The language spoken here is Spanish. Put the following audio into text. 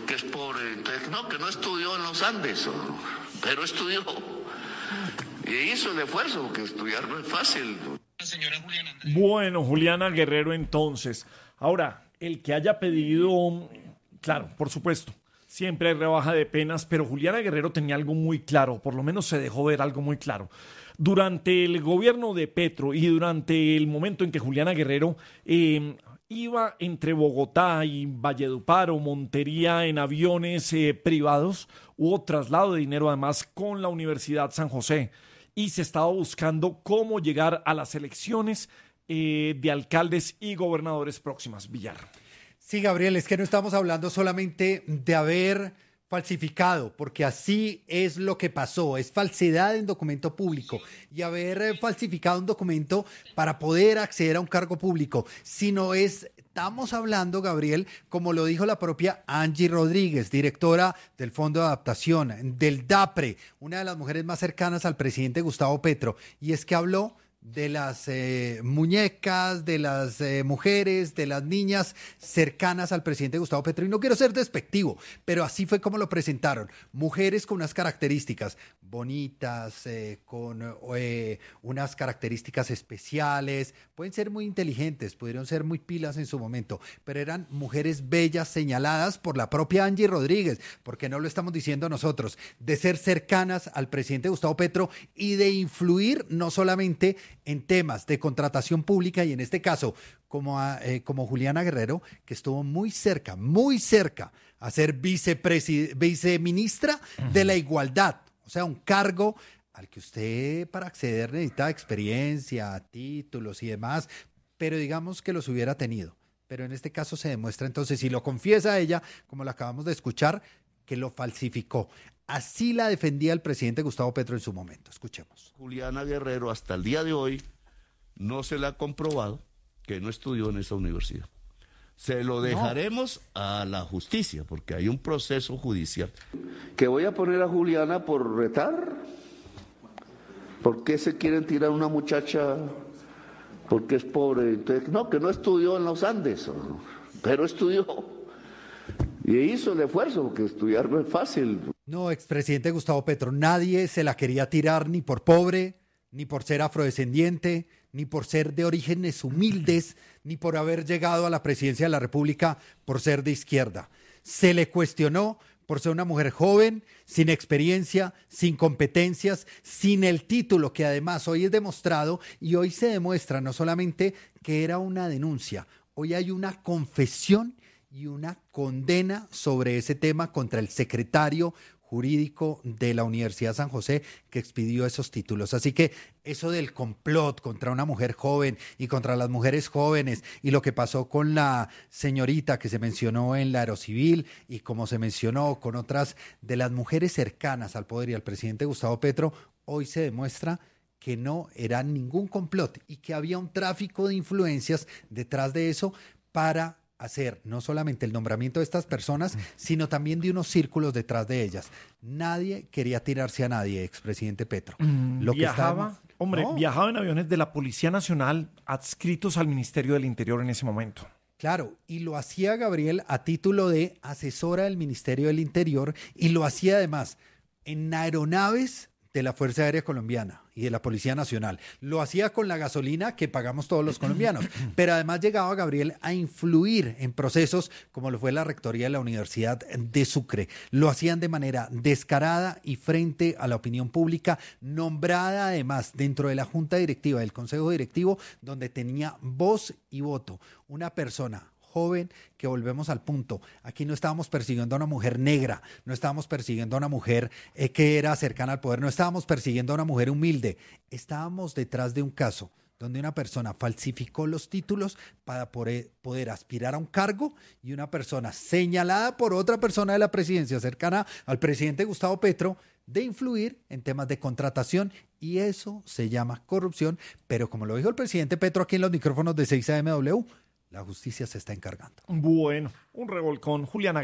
porque es pobre. Entonces, no, que no estudió en los Andes, pero estudió. Y hizo el esfuerzo, porque estudiar no es fácil. Señora Juliana. Bueno, Juliana Guerrero, entonces. Ahora, el que haya pedido, claro, por supuesto, siempre hay rebaja de penas, pero Juliana Guerrero tenía algo muy claro, por lo menos se dejó ver algo muy claro. Durante el gobierno de Petro y durante el momento en que Juliana Guerrero iba entre Bogotá y Valledupar o Montería en aviones privados, hubo traslado de dinero además con la Universidad San José y se estaba buscando cómo llegar a las elecciones de alcaldes y gobernadores próximas. Villar. Sí, Gabriel, es que no estamos hablando solamente de haber falsificado, porque así es lo que pasó, es falsedad en documento público y haber falsificado un documento para poder acceder a un cargo público, sino estamos hablando, Gabriel, como lo dijo la propia Angie Rodríguez, directora del Fondo de Adaptación, del DAPRE, una de las mujeres más cercanas al presidente Gustavo Petro, y es que habló de las muñecas, de las mujeres, de las niñas cercanas al presidente Gustavo Petro. Y no quiero ser despectivo, pero así fue como lo presentaron. Mujeres con unas características bonitas, con unas características especiales. Pueden ser muy inteligentes, pudieron ser muy pilas en su momento, pero eran mujeres bellas señaladas por la propia Angie Rodríguez, porque no lo estamos diciendo nosotros, de ser cercanas al presidente Gustavo Petro y de influir no solamente en temas de contratación pública y en este caso como Juliana Guerrero, que estuvo muy cerca a ser viceministra de la Igualdad, o sea, un cargo al que usted para acceder necesita experiencia, títulos y demás, pero digamos que los hubiera tenido. Pero en este caso se demuestra entonces, y lo confiesa ella, como lo acabamos de escuchar, que lo falsificó. Así la defendía el presidente Gustavo Petro en su momento. Escuchemos. Juliana Guerrero hasta el día de hoy no se le ha comprobado que no estudió en esa universidad. Se lo dejaremos a la justicia, porque hay un proceso judicial. ¿Que voy a poner a Juliana por retar? ¿Por qué se quieren tirar una muchacha porque es pobre? Entonces, no, que no estudió en los Andes, pero estudió. Y hizo el esfuerzo, porque estudiar no es fácil. No, expresidente Gustavo Petro, nadie se la quería tirar ni por pobre, ni por ser afrodescendiente, ni por ser de orígenes humildes, ni por haber llegado a la presidencia de la República por ser de izquierda. Se le cuestionó por ser una mujer joven, sin experiencia, sin competencias, sin el título que además hoy es demostrado y hoy se demuestra no solamente que era una denuncia, hoy hay una confesión y una condena sobre ese tema contra el secretario jurídico de la Universidad San José que expidió esos títulos. Así que eso del complot contra una mujer joven y contra las mujeres jóvenes y lo que pasó con la señorita que se mencionó en la Aerocivil y como se mencionó con otras de las mujeres cercanas al poder y al presidente Gustavo Petro, hoy se demuestra que no era ningún complot y que había un tráfico de influencias detrás de eso para hacer no solamente el nombramiento de estas personas, sino también de unos círculos detrás de ellas. Nadie quería tirarse a nadie, expresidente Petro. Viajaba en aviones de la Policía Nacional adscritos al Ministerio del Interior en ese momento. Claro, y lo hacía Gabriel a título de asesora del Ministerio del Interior y lo hacía además en aeronaves de la Fuerza Aérea Colombiana y de la Policía Nacional. Lo hacía con la gasolina que pagamos todos los colombianos, pero además llegaba Gabriel a influir en procesos como lo fue la rectoría de la Universidad de Sucre. Lo hacían de manera descarada y frente a la opinión pública, nombrada además dentro de la Junta Directiva, del Consejo Directivo, donde tenía voz y voto. Una persona joven, que volvemos al punto, aquí no estábamos persiguiendo a una mujer negra, no estábamos persiguiendo a una mujer que era cercana al poder, no estábamos persiguiendo a una mujer humilde, estábamos detrás de un caso donde una persona falsificó los títulos para poder aspirar a un cargo y una persona señalada por otra persona de la presidencia cercana al presidente Gustavo Petro de influir en temas de contratación y eso se llama corrupción, pero como lo dijo el presidente Petro aquí en los micrófonos de 6 AMW, la justicia se está encargando. Bueno, un revolcón. Juliana